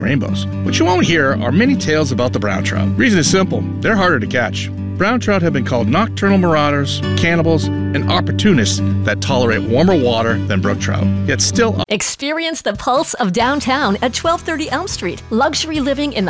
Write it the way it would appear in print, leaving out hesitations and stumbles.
rainbows. What you won't hear are many tales about the brown trout. Reason is simple, they're harder to catch. Brown trout have been called nocturnal marauders, cannibals, and opportunists that tolerate warmer water than brook trout, yet still... Experience the pulse of downtown at 1230 Elm Street. Luxury living in the